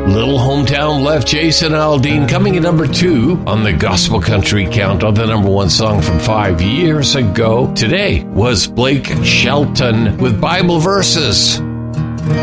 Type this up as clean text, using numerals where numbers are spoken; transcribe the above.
Little Hometown left Jason Aldean coming in number 2 on the Gospel Country Countdown, the number 1 song from 5 years ago. Today was Blake Shelton with Bible Verses.